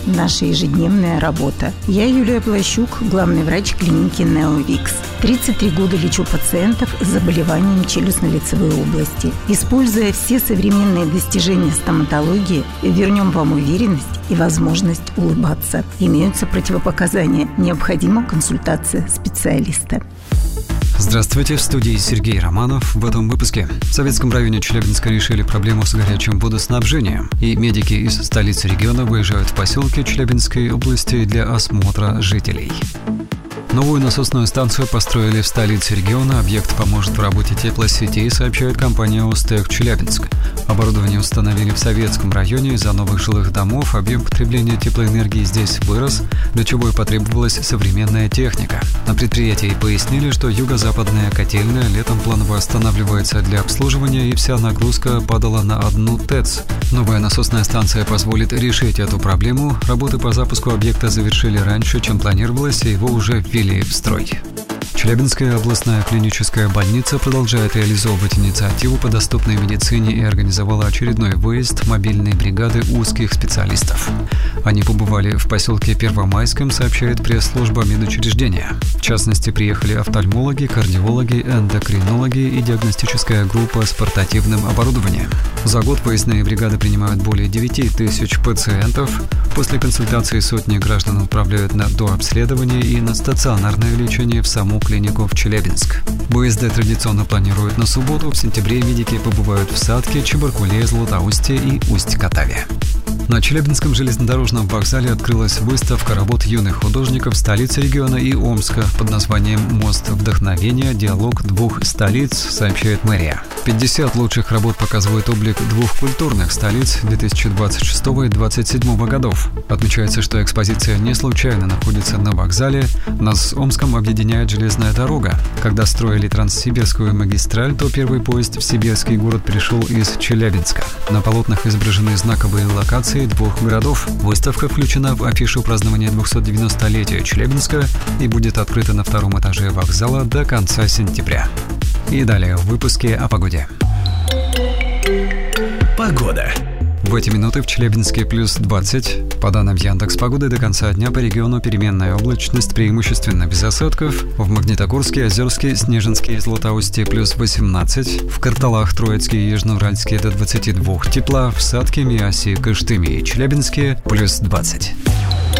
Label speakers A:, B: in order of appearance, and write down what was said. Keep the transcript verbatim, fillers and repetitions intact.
A: наша ежедневная работа. Я Юлия Плащук, главный врач клиники Неовикс. тридцать три года лечу пациентов с заболеваниями челюстно-лицевой области. Используя все современные достижения стоматологии, вернем вам уверенность и возможность улыбаться. Имеются противопоказания. Необходима консультация специалиста.
B: Здравствуйте, в студии Сергей Романов. В этом выпуске в Советском районе Челябинска решили проблему с горячим водоснабжением, и медики из столицы региона выезжают в поселки Челябинской области для осмотра жителей. Новую насосную станцию построили в столице региона. Объект поможет в работе теплосетей, сообщает компания «Остех Челябинск». Оборудование установили в Советском районе. Из-за новых жилых домов объем потребления теплоэнергии здесь вырос, для чего и потребовалась современная техника. На предприятии пояснили, что юго-западная котельная летом планово останавливается для обслуживания, и вся нагрузка падала на одну ТЭЦ. Новая насосная станция позволит решить эту проблему. Работы по запуску объекта завершили раньше, чем планировалось, и его уже ввели в строй. Челябинская областная клиническая больница продолжает реализовывать инициативу по доступной медицине и организовала очередной выезд мобильной бригады узких специалистов. Они побывали в поселке Первомайском, сообщает пресс-служба медучреждения. В частности, приехали офтальмологи, кардиологи, эндокринологи и диагностическая группа с портативным оборудованием. За год выездные бригады принимают более девяти тысяч пациентов. После консультации сотни граждан отправляют на дообследование и на стационарное лечение в саму клинику в Челябинск. Выезды традиционно планируют на субботу. В сентябре медики побывают в Сатке, Чебаркуле, Златоусте и Усть-Катаве. На Челябинском железнодорожном вокзале открылась выставка работ юных художников столицы региона и Омска под названием «Мост вдохновения. Диалог двух столиц», сообщает мэрия. пятьдесят лучших работ показывают облик двух культурных столиц две тысячи двадцать шестого и две тысячи двадцать седьмого годов. Отмечается, что экспозиция не случайно находится на вокзале. Нас с Омском объединяет железная дорога. Когда строили Транссибирскую магистраль, то первый поезд в сибирский город пришел из Челябинска. На полотнах изображены знаковые локации двух городов. Выставка включена в афишу празднования двухсотдевяностолетия Челябинска и будет открыта на втором этаже вокзала до конца сентября. И далее в выпуске о погоде.
C: Погода.
B: В эти минуты в Челябинске плюс двадцать. По данным Яндекс.Погоды, до конца дня по региону переменная облачность, преимущественно без осадков. В Магнитогорске, Озерске, Снежинске и Златоусте плюс восемнадцать. В Карталах, Троицке и Южноуральске до двадцати двух тепла. В Сатке, Миасе, Кыштыме и Челябинске плюс двадцать.